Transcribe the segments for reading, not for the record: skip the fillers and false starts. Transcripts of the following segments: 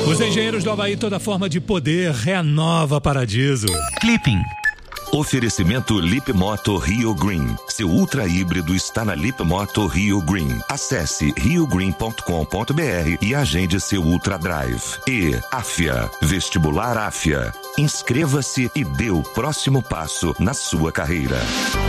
Os engenheiros do Havaí, toda forma de poder, renova Paradiso. Clipping. Oferecimento Lip Moto Rio Green. Seu ultra híbrido está na Lip Moto Rio Green. Acesse riogreen.com.br e agende seu Ultra Drive. E Afia, Vestibular Afia. Inscreva-se e dê o próximo passo na sua carreira.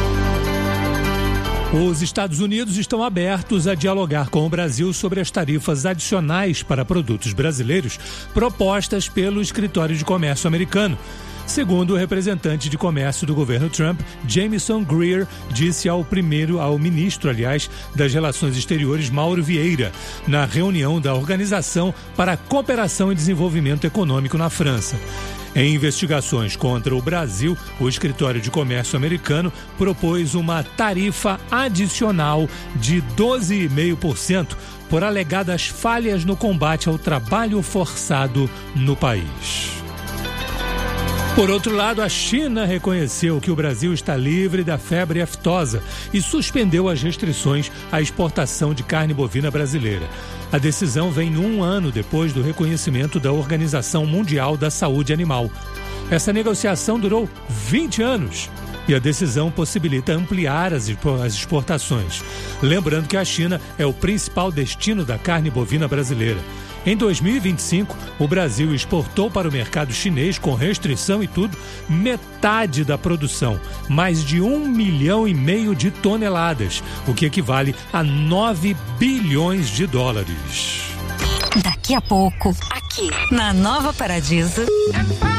Os Estados Unidos estão abertos a dialogar com o Brasil sobre as tarifas adicionais para produtos brasileiros propostas pelo Escritório de Comércio americano. Segundo o representante de comércio do governo Trump, Jamieson Greer, disse ao ministro, das Relações Exteriores, Mauro Vieira, na reunião da Organização para a Cooperação e Desenvolvimento Econômico na França. Em investigações contra o Brasil, o Escritório de Comércio americano propôs uma tarifa adicional de 12,5% por alegadas falhas no combate ao trabalho forçado no país. Por outro lado, a China reconheceu que o Brasil está livre da febre aftosa e suspendeu as restrições à exportação de carne bovina brasileira. A decisão vem 1 ano depois do reconhecimento da Organização Mundial da Saúde Animal. Essa negociação durou 20 anos e a decisão possibilita ampliar as exportações. Lembrando que a China é o principal destino da carne bovina brasileira. Em 2025, o Brasil exportou para o mercado chinês, com restrição e tudo, metade da produção, mais de 1,5 milhão de toneladas, o que equivale a 9 bilhões de dólares. Daqui a pouco, aqui, na Nova Paradiso.